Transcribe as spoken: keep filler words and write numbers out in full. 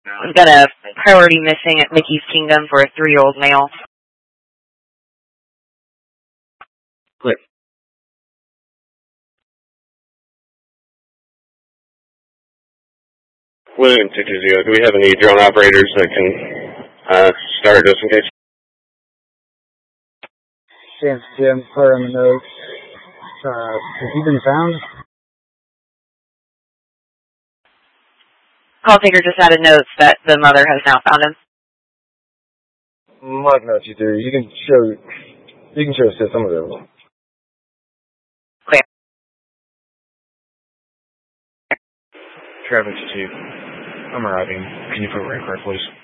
We've got a priority missing at Mickey's Kingdom for a three-year-old male. Click. William two two zero, do we have any drone operators that can uh, start just in case? James Jim, clear on the notes. Uh, has he been found? Call taker just added notes that the mother has now found him. Mike notes you do. You can show, you can show us some of those. Clear. Traffic to two. I'm arriving. Can you put rank card, please?